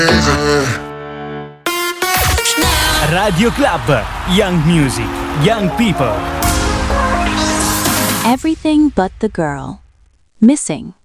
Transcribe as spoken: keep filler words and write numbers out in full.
Radio Club, Young Music, Young People. Everything but the girl. Missing.